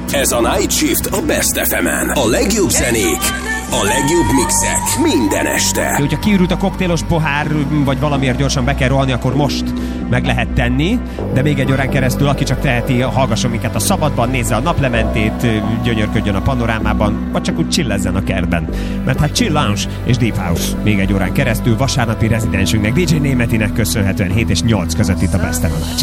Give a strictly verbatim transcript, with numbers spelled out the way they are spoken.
Ez a Night Shift a Best ef emen. A legjobb zenék, a legjobb mixek minden este. Hogyha kiürült a koktélos pohár, vagy valamiért gyorsan be kell rohanni, akkor most meg lehet tenni, de még egy órán keresztül, aki csak teheti, hallgasson minket a szabadban, nézze a naplementét, gyönyörködjön a panorámában, vagy csak úgy chillezzen a kertben. Mert hát chill lounge és deep house még egy órán keresztül, vasárnapi rezidensünknek, dé dzsé Németinek köszönhetően hét és nyolc között itt a Best ef em.